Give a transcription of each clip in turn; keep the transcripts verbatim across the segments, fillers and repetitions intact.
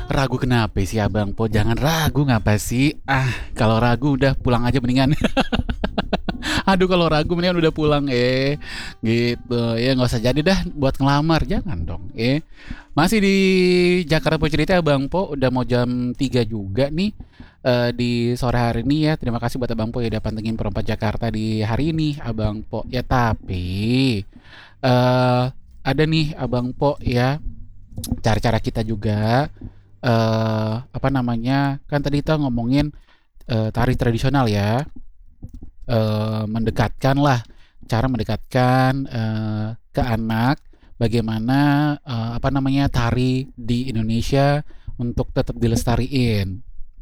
Ragu kenapa sih Abang Po? Jangan ragu ngapa sih? Ah, kalau ragu udah pulang aja mendingan. Aduh, kalau ragu mendingan udah pulang eh. Gitu. Ya nggak usah jadi dah buat ngelamar, jangan dong eh. Masih di Jakarta Po Cerita Abang Po, udah mau jam tiga juga nih eh, di sore hari ini ya. Terima kasih buat Abang Po ya udah pantengin Perempat Jakarta di hari ini Abang Po. Ya tapi eh ada nih Abang Po ya, cara-cara kita juga eh apa namanya, kan tadi kita ngomongin eh, tari tradisional ya, eh, mendekatkan lah, cara mendekatkan eh, ke anak bagaimana eh, apa namanya tari di Indonesia untuk tetap dilestariin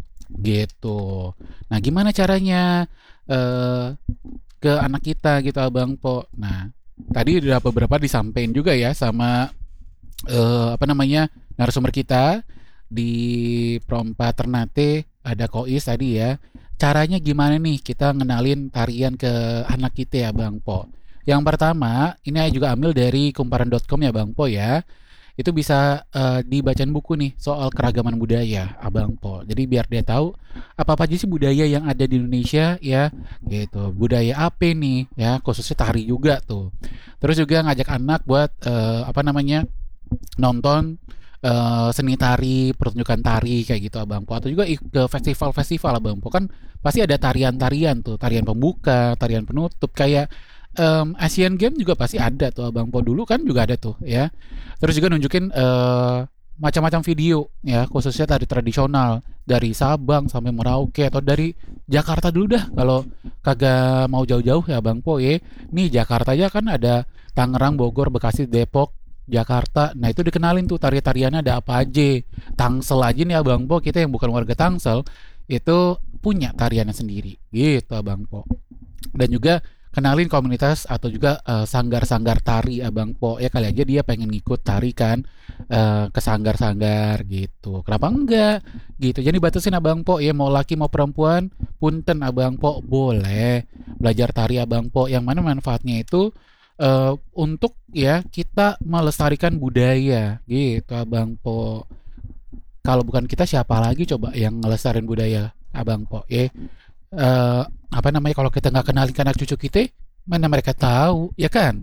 gitu. Nah, gimana caranya eh, ke anak kita gitu Abang Po? Nah, tadi udah beberapa disampaikan juga ya sama eh, apa namanya narasumber kita di Prompa Ternate, ada Kois tadi ya. Caranya gimana nih kita ngenalin tarian ke anak kita ya Bang Po? Yang pertama, ini saya juga ambil dari kumparan dot com ya Bang Po ya. Itu bisa eh, dibacain buku nih soal keragaman budaya Abang Po. Jadi biar dia tahu apa-apa aja sih budaya yang ada di Indonesia ya gitu. Budaya apa nih ya, khususnya tari juga tuh. Terus juga ngajak anak buat eh, apa namanya nonton eh, seni tari, pertunjukan tari kayak gitu Abang Po, atau juga ik- ke festival-festival Abang Po, kan pasti ada tarian-tarian tuh, tarian pembuka, tarian penutup kayak em, Asian Games juga pasti ada tuh Abang Po, dulu kan juga ada tuh ya. Terus juga nunjukin eh, macam-macam video ya, khususnya tari tradisional dari Sabang sampai Merauke atau dari Jakarta dulu dah kalau kagak mau jauh-jauh ya Bang Po ya. Nih Jakarta aja kan ada Tangerang, Bogor, Bekasi, Depok, Jakarta. Nah, itu dikenalin tuh tari-tariannya ada apa aja. Tangsel aja nih Abang Po, kita yang bukan warga Tangsel itu punya tariannya sendiri. Gitu Abang Po. Dan juga kenalin komunitas atau juga eh, sanggar-sanggar tari Abang Po. Ya kali aja dia pengen ngikut tari kan eh, ke sanggar-sanggar gitu. Kenapa enggak? Gitu. Jadi batasin Abang Po ya, mau laki mau perempuan, punten Abang Po boleh belajar tari Abang Po, yang mana manfaatnya itu eh, untuk ya kita melestarikan budaya gitu Abang Po. Kalau bukan kita siapa lagi coba yang ngelestariin budaya Abang Po ya. Eh, apa namanya, kalau kita nggak kenalin ke anak cucu kita, mana mereka tahu ya kan.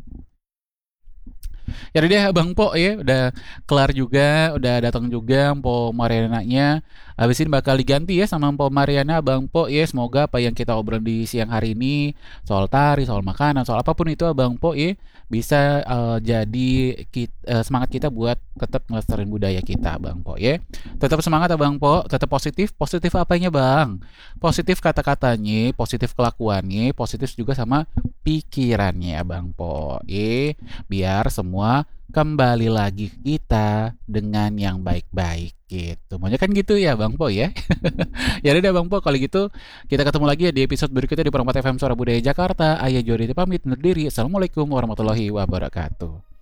Ya udah deh Bang Po ya, udah kelar juga, udah datang juga Po Mariana-nya. Habis ini bakal diganti ya sama Po Mariana Bang Po ya. Semoga apa yang kita obrol di siang hari ini soal tari, soal makanan, soal apapun itu Bang Po ya bisa eh, jadi kit- eh, semangat kita buat tetap ngelestariin budaya kita Bang Po ya. Tetap semangat Bang Po, tetap positif. Positif apanya Bang? Positif kata-katanya, positif kelakuannya, positif juga sama pikirannya Bang Po. Eh, biar semua kembali lagi kita dengan yang baik-baik gitu. Maunya kan gitu ya Bang Po ya. Ya udah Bang Po, kalau gitu kita ketemu lagi ya di episode berikutnya di Perempat F M Suara Budaya Jakarta. Ayah Jody pamit undur diri. Assalamualaikum warahmatullahi wabarakatuh.